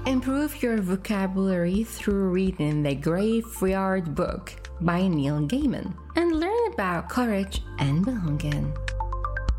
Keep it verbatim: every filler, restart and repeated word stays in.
Improve your vocabulary through reading The Graveyard Book by Neil Gaiman and learn about courage and belonging.